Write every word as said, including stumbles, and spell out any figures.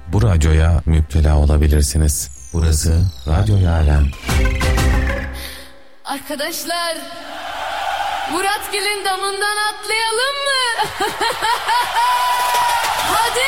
bu radyoya müptela olabilirsiniz. Burası Radyo Yalem. Arkadaşlar, Muratgil'in damından atlayalım mı? Hadi!